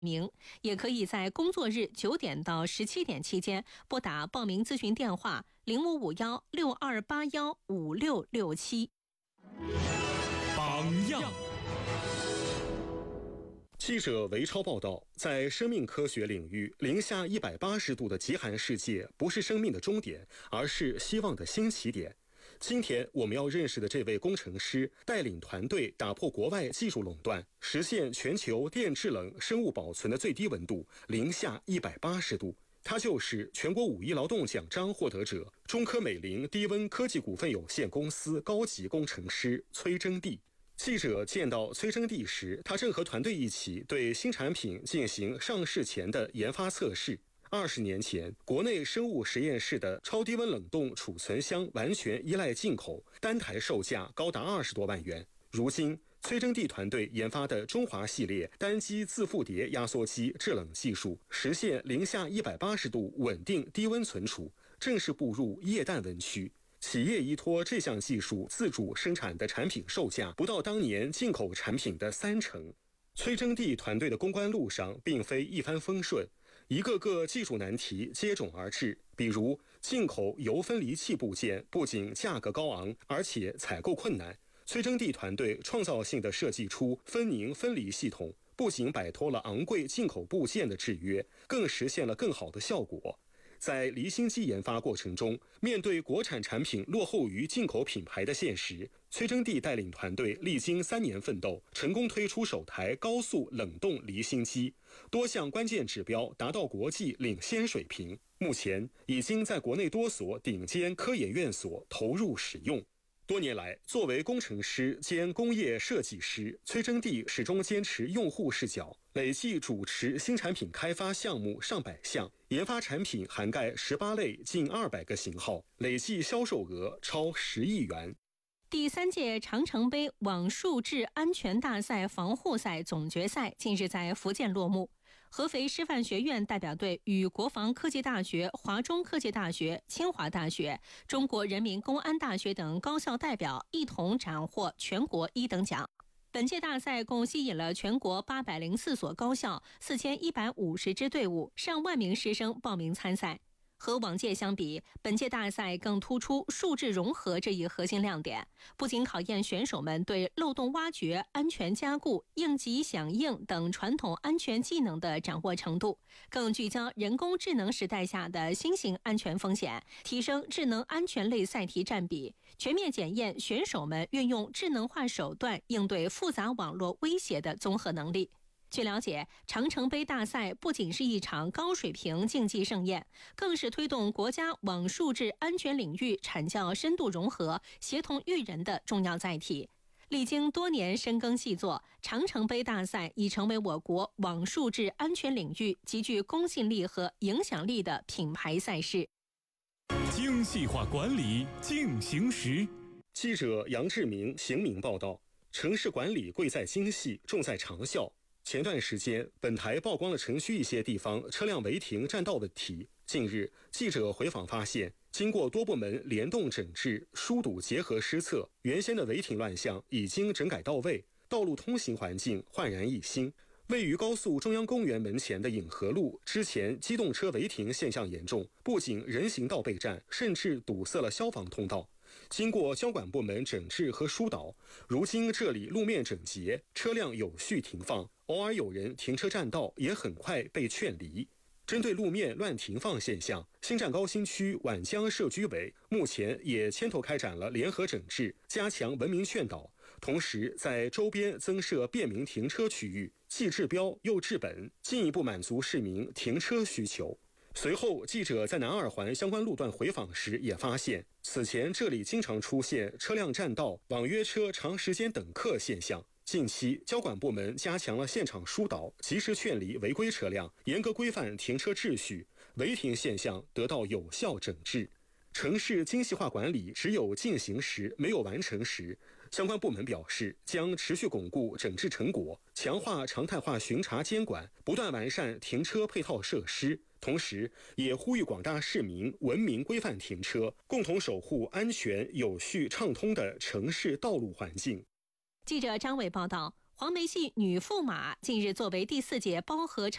也可以在工作日9点到17点期间拨打报名咨询电话055162815667。 榜样。 记者韦超报道，在生命科学领域，零下180度的极寒世界不是生命的终点，而是希望的新起点。今天我们要认识的这位工程师，带领团队打破国外技术垄断，实现全球电制冷生物保存的最低温度零下180度。他就是全国5·1劳动奖章获得者，中科美菱低温科技股份有限公司高级工程师崔征地。记者见到崔征地时，他正和团队一起对新产品进行上市前的研发测试。20年前，国内生物实验室的超低温冷冻储存箱完全依赖进口，单台售价高达20多万元。如今，崔征地团队研发的中华系列单机自负叠压缩机制冷技术，实现零下180度稳定低温存储，正式步入液氮温区。企业依托这项技术自主生产的产品售价不到当年进口产品的30%。崔征地团队的攻关路上并非一帆风顺，一个个技术难题接踵而至。比如进口油分离器部件不仅价格高昂，而且采购困难。崔征地团队创造性地设计出分凝分离系统，不仅摆脱了昂贵进口部件的制约，更实现了更好的效果。在离心机研发过程中，面对国产产品落后于进口品牌的现实，崔征地带领团队历经3年奋斗，成功推出首台高速冷冻离心机，多项关键指标达到国际领先水平。目前已经在国内多所顶尖科研院所投入使用。多年来，作为工程师兼工业设计师，崔征地始终坚持用户视角，累计主持新产品开发项目上百项，研发产品涵盖18类近200个型号，累计销售额超10亿元。 第3届长城杯网数制安全大赛防护赛总决赛近日在福建落幕。合肥师范学院代表队与国防科技大学、华中科技大学、清华大学、中国人民公安大学等高校代表一同斩获全国1等奖。本届大赛共吸引了全国804所高校、4150支队伍、上万名师生报名参赛。和往届相比，本届大赛更突出数制融合这一核心亮点，不仅考验选手们对漏洞挖掘、安全加固、应急响应等传统安全技能的掌握程度，更聚焦人工智能时代下的新型安全风险，提升智能安全类赛题占比，全面检验选手们运用智能化手段应对复杂网络威胁的综合能力。据了解，长城杯大赛不仅是一场高水平竞技盛宴，更是推动国家网数制安全领域产教深度融合、协同育人的重要载体。历经多年深耕细作，长城杯大赛已成为我国网数制安全领域极具公信力和影响力的品牌赛事。 精细化管理进行时， 记者杨志明、邢明报道：城市管理贵在精细，重在长效。前段时间，本台曝光了城区一些地方车辆违停占道问题。近日，记者回访发现，经过多部门联动整治、疏堵结合施策，原先的违停乱象已经整改到位，道路通行环境焕然一新。位于高速中央公园门前的颍河路，之前机动车违停现象严重，不仅人行道被占，甚至堵塞了消防通道。经过交管部门整治和疏导，如今这里路面整洁，车辆有序停放，偶尔有人停车占道，也很快被劝离。针对路面乱停放现象，新站高新区皖江社居委目前也牵头开展了联合整治，加强文明劝导，同时在周边增设便民停车区域，既治标又治本，进一步满足市民停车需求。随后，记者在南二环相关路段回访时也发现，此前这里经常出现车辆占道、网约车长时间等客现象。近期，交管部门加强了现场疏导，及时劝离违规车辆，严格规范停车秩序，违停现象得到有效整治。城市精细化管理只有进行时，没有完成时。相关部门表示，将持续巩固整治成果，强化常态化巡查监管，不断完善停车配套设施。同时，也呼吁广大市民文明规范停车，共同守护安全、有序、畅通的城市道路环境。 记者张伟报道。 黄梅戏女驸马近日作为第4届包河